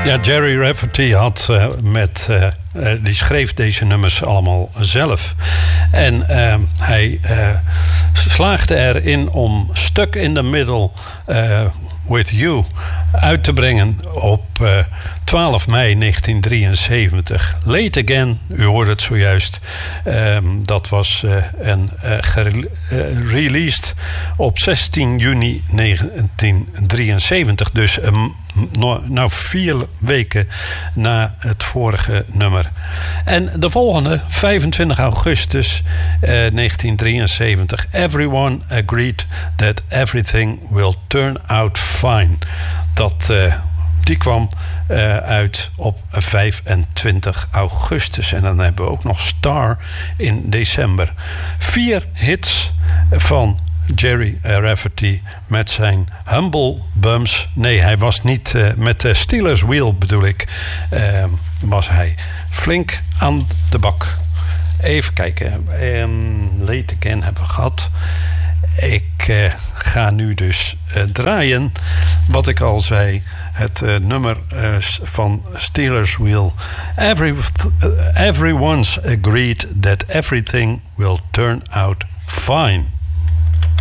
Ja, Jerry Rafferty die schreef deze nummers allemaal zelf. En hij slaagde erin om Stuck in the Middle with You uit te brengen op 12 mei 1973. Late Again, u hoorde het zojuist. Dat was released op 16 juni 1973. Dus 4 weken na het vorige nummer. En de volgende, 25 augustus 1973. Everyone agreed that everything will turn out fine. Die kwam uit op 25 augustus. En dan hebben we ook nog Star in december. 4 hits van Jerry Rafferty met zijn Humble Bums. Nee, hij was niet met de Steelers Wheel, bedoel ik. Was hij flink aan de bak. Even kijken. Late Again hebben we gehad. Ik ga nu dus draaien. Wat ik al zei. Het nummer van Steelers Wheel. Everyone's agreed that everything will turn out fine.